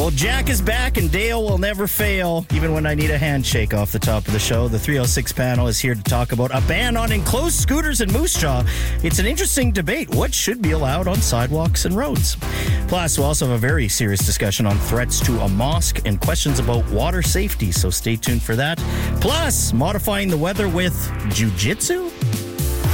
Well, Jack is back and Dale will never fail, even when I need a handshake off the top of the show. The 306 panel is here to talk about a ban on enclosed scooters in Moose Jaw. It's an interesting debate. What should be allowed on sidewalks and roads? Plus, we'll also have a very serious discussion on threats to a mosque and questions about water safety, so stay tuned for that. Plus, modifying the weather with jiu-jitsu?